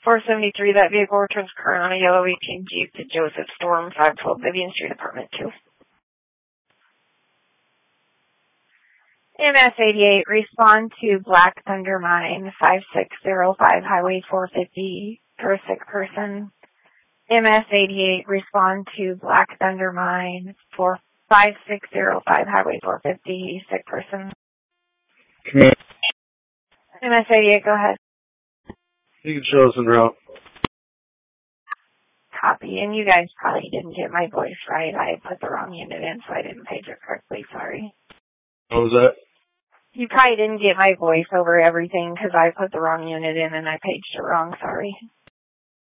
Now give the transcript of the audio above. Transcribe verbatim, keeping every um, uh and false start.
four seventy-three, that vehicle returns current on a yellow eighteen Jeep to Joseph Storm, five twelve Vivian Street, Apartment two. M S eighty-eight, respond to Black Thunder Mine, five six zero five Highway four fifty, for a sick person. M S eighty-eight, respond to Black Thunder Mine, for five six zero five Highway four fifty, sick person. Command. M S eighty-eight, go ahead. You can show us en route. Copy, and you guys probably didn't get my voice right. I put the wrong unit in, so I didn't page it correctly, sorry. What was that? You probably didn't get my voice over everything because I put the wrong unit in and I paged it wrong, sorry.